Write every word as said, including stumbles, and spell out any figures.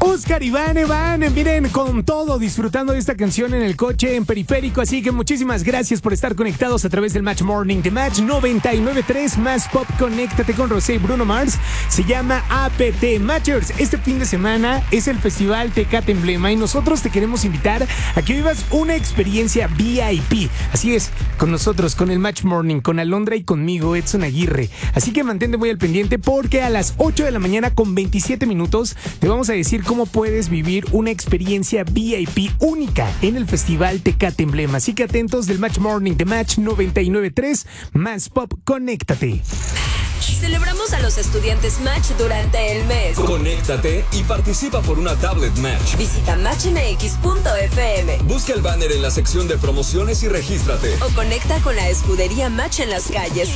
Oscar y Vane van, miren, con todo, disfrutando de esta canción en el coche, en periférico. Así que muchísimas gracias por estar conectados a través del Match Morning de Match noventa y nueve punto tres. Más Pop, conéctate con Rosé y Bruno Mars. Se llama A P T. Matchers, este fin de semana es el Festival Tecate Emblema y nosotros te queremos invitar a que vivas una experiencia V I P. Así es, con nosotros, con el Match Morning, con Alondra y conmigo, Edson Aguirre. Así que mantente muy al pendiente porque a las ocho de la mañana con veintisiete minutos te vamos a decir cómo puedes vivir una experiencia V I P única en el Festival Tecate Emblema. Así que atentos del Match Morning de Match noventa y nueve punto tres. Más Pop, conéctate. Celebramos a los estudiantes Match durante el mes. Conéctate y participa por una tablet Match. Visita match m x punto f m. Busca el banner en la sección de promociones y regístrate. O conecta con la escudería Match en las calles,